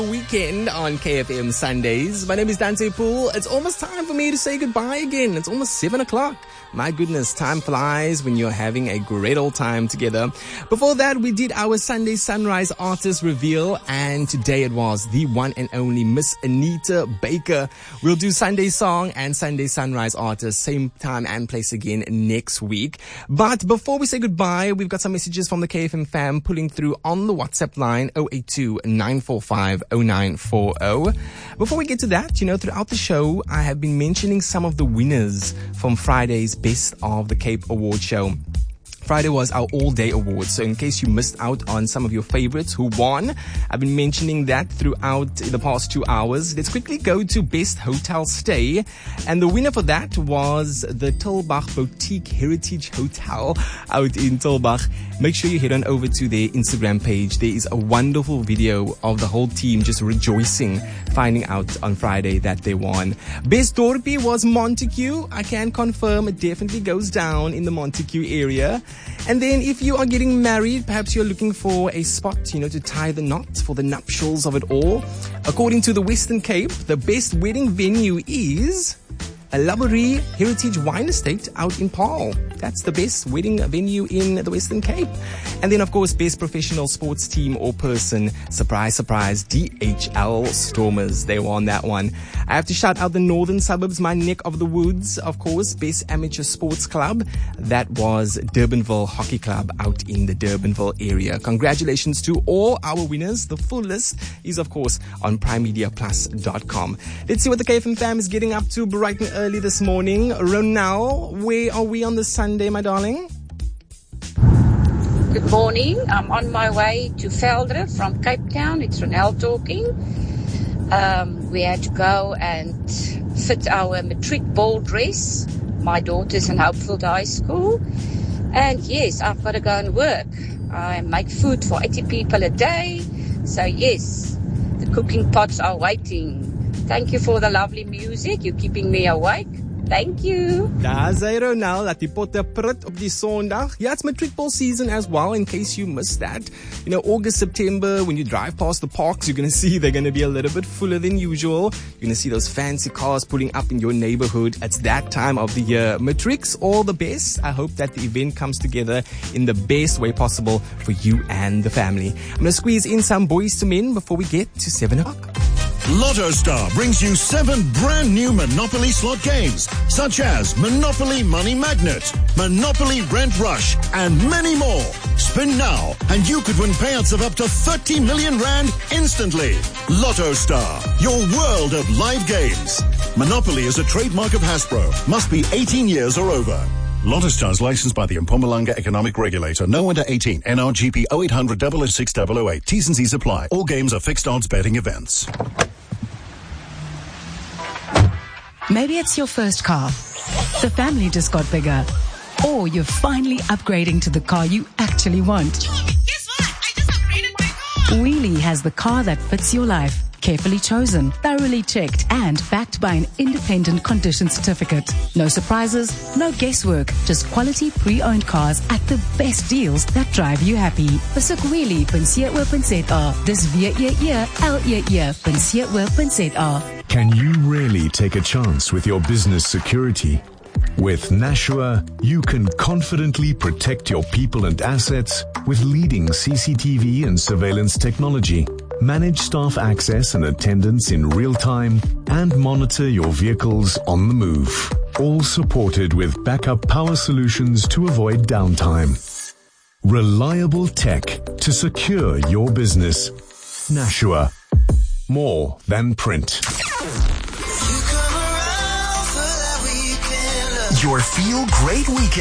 Weekend on KFM Sundays. My name is Dante Poole. It's almost time for me to say goodbye again. It's almost 7 o'clock. My goodness, time flies when you're having a great old time together. Before that, we did our Sunday Sunrise artist reveal, and today it was the one and only Miss Anita Baker. We'll do Sunday Song and Sunday Sunrise artist same time and place again next week. But before we say goodbye, we've got some messages from the KFM fam pulling through on the WhatsApp line 082-945-0940. Before we get to that, throughout the show, I have been mentioning some of the winners from Friday's Best of the Cape Award show. Friday was our all-day award, so in case you missed out on some of your favorites who won, I've been mentioning that throughout the past 2 hours. Let's quickly go to Best Hotel Stay, and the winner for that was the Tulbagh Boutique Heritage Hotel out in Tulbagh. Make sure you head on over to their Instagram page. There is a wonderful video of the whole team just rejoicing, finding out on Friday that they won. Best Dorpie was Montague. I can confirm it definitely goes down in the Montague area. And then if you are getting married, perhaps you're looking for a spot, to tie the knot for the nuptials of it all. According to the Western Cape, the best wedding venue is a Laborie Heritage Wine Estate out in Paarl. That's the best wedding venue in the Western Cape. And then, of course, best professional sports team or person. Surprise, surprise, DHL Stormers. They won that one. I have to shout out the northern suburbs, my neck of the woods. Of course, best amateur sports club. That was Durbanville Hockey Club out in the Durbanville area. Congratulations to all our winners. The full list is, of course, on primemediaplus.com. Let's see what the KFM fam is getting up to bright and early this morning. Ronal, where are we on this Sunday, my darling? Good morning. I'm on my way to Veldre from Cape Town. It's Ronel talking. We had to go and fit our matric ball dress. My daughter's in Hopefield High School. And yes, I've got to go and work. I make food for 80 people a day. So yes, the cooking pots are waiting. Thank you for the lovely music. You're keeping me awake. Thank you. Daar sê Ronald dat die potte prit op die Sondag. Yeah, it's matric ball season as well, in case you missed that. August, September, when you drive past the parks, you're going to see they're going to be a little bit fuller than usual. You're going to see those fancy cars pulling up in your neighborhood. It's that time of the year. Matrix, all the best. I hope that the event comes together in the best way possible for you and the family. I'm going to squeeze in some Boys to Men before we get to 7 o'clock. Lotto Star brings you 7 brand new Monopoly slot games, such as Monopoly Money Magnet, Monopoly Rent Rush, and many more. Spin now, and you could win payouts of up to 30 million rand instantly. Lotto Star, your world of live games. Monopoly is a trademark of Hasbro. Must be 18 years or over. Lotto Star is licensed by the Mpumalanga Economic Regulator. No under 18. NRGP 0800 006 T's and C's apply. All games are fixed odds betting events. Maybe it's your first car. The family just got bigger. Or you're finally upgrading to the car you actually want. Guess what? I just upgraded my car. Wheelie has the car that fits your life. Carefully chosen, thoroughly checked, and backed by an independent condition certificate. No surprises, no guesswork, just quality pre-owned cars at the best deals that drive you happy. Besoek wheelie.co.za. Dis www.le.co.za. Can you really take a chance with your business security? With Nashua, you can confidently protect your people and assets with leading CCTV and surveillance technology. Manage staff access and attendance in real time, and monitor your vehicles on the move. All supported with backup power solutions to avoid downtime. Reliable tech to secure your business. Nashua. More than print. Your Feel Great Weekend.